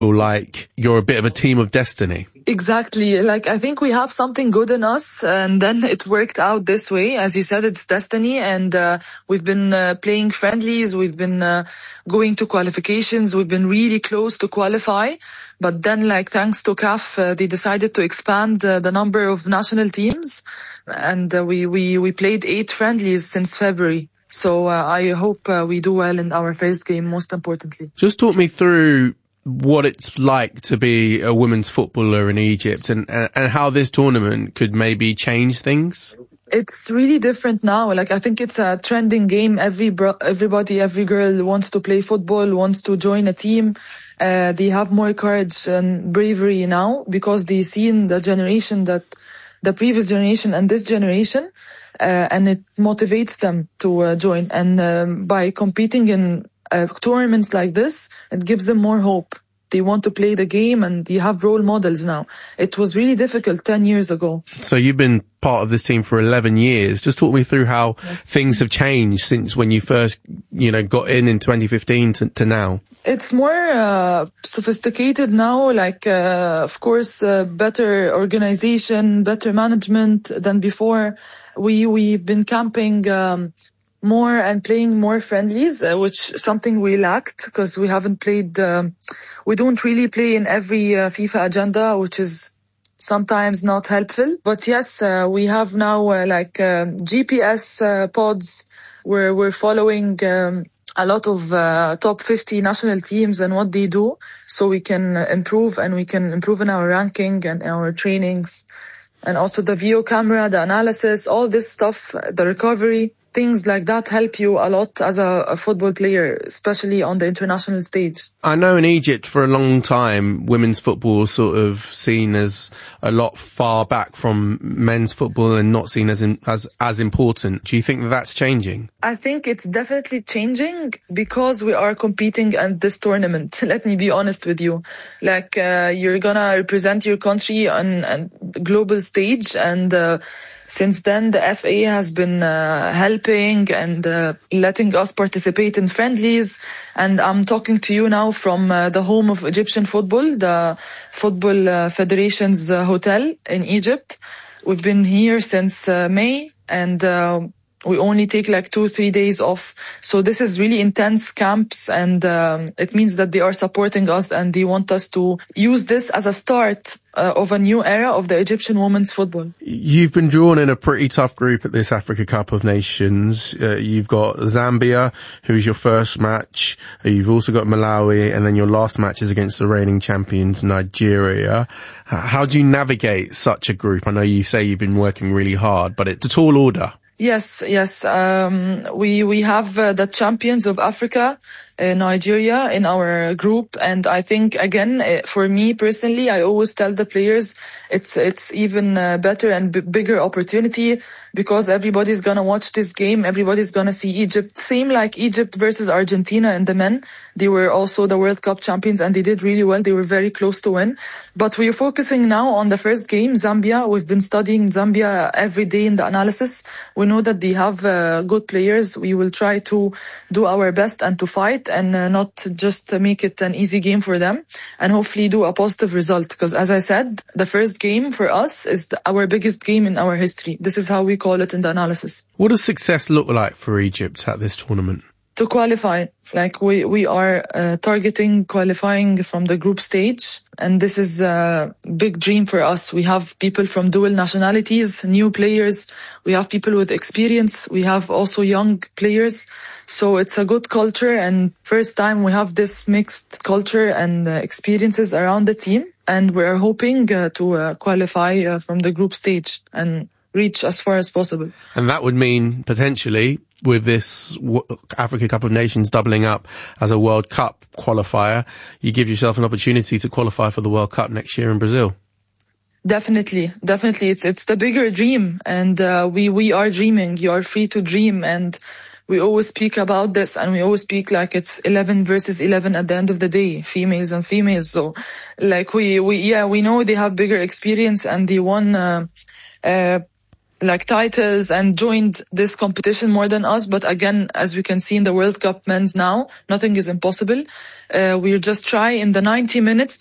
like you're a bit of a team of destiny. Exactly. Like, I think we have something good in us, and then it worked out this way. As you said, it's destiny, and we've been playing friendlies, we've been going to qualifications, we've been really close to qualify. But then, like, thanks to CAF, they decided to expand the number of national teams, and we played 8 friendlies since February. So I hope we do well in our first game, most importantly. Just talk me through what it's like to be a women's footballer in Egypt, and how this tournament could maybe change things. It's really different now. Like, I think it's a trending game. Everybody, every girl wants to play football, wants to join a team. They have more courage and bravery now because they see in the generation that the previous generation and this generation, and it motivates them to join. And by competing in tournaments like this, it gives them more hope. They want to play the game, and you have role models now. It was really difficult 10 years ago. So you've been part of this team for 11 years. Just talk me through how things have changed since when you first, got in 2015 to now. It's more sophisticated now, like, of course, better organization, better management than before. We've been camping more and playing more friendlies, which something we lacked because we haven't played, we don't really play in every FIFA agenda, which is sometimes not helpful. But yes, we have now GPS pods where we're following a lot of top 50 national teams and what they do, so we can improve, and we can improve in our ranking and our trainings. And also the VO camera, the analysis, all this stuff, the recovery. Things like that help you a lot as a football player, especially on the international stage. I know in Egypt for a long time, women's football was sort of seen as a lot far back from men's football and not seen as important. Do you think that that's changing? I think it's definitely changing because we are competing at this tournament. Let me be honest with you. Like, you're gonna represent your country on a global stage, and since then, the FA has been helping and letting us participate in friendlies. And I'm talking to you now from the home of Egyptian football, the Football Federation's hotel in Egypt. We've been here since May, and we only take like 2-3 days off. So this is really intense camps, and it means that they are supporting us and they want us to use this as a start of a new era of the Egyptian women's football. You've been drawn in a pretty tough group at this Africa Cup of Nations. You've got Zambia, who's your first match. You've also got Malawi, and then your last match is against the reigning champions, Nigeria. How do you navigate such a group? I know you say you've been working really hard, but it's a tall order. Yes. We have the champions of Africa, Nigeria, in our group. And I think, again, for me personally, I always tell the players it's even better and bigger opportunity because everybody's going to watch this game. Everybody's going to see Egypt. Same like Egypt versus Argentina and the men. They were also the World Cup champions and they did really well. They were very close to win. But we're focusing now on the first game, Zambia. We've been studying Zambia every day in the analysis. We know that they have good players. We will try to do our best and to fight and not just make it an easy game for them and hopefully do a positive result. Because as I said, the first game for us is our biggest game in our history. This is how we call it in the analysis. What does success look like for Egypt at this tournament? To qualify, like we are targeting qualifying from the group stage, and this is a big dream for us. We have people from dual nationalities, new players, we have people with experience, we have also young players, so it's a good culture, and first time we have this mixed culture and experiences around the team, and we're hoping to qualify from the group stage and reach as far as possible. And that would mean potentially with this Africa Cup of Nations doubling up as a World Cup qualifier, you give yourself an opportunity to qualify for the World Cup next year in Brazil. Definitely. It's the bigger dream, and we are dreaming. You are free to dream, and we always speak about this, and we always speak like it's 11 versus 11 at the end of the day, females and females. So, like we know they have bigger experience and they won like titles and joined this competition more than us. But again, as we can see in the World Cup men's now, nothing is impossible. We'll just try in the 90 minutes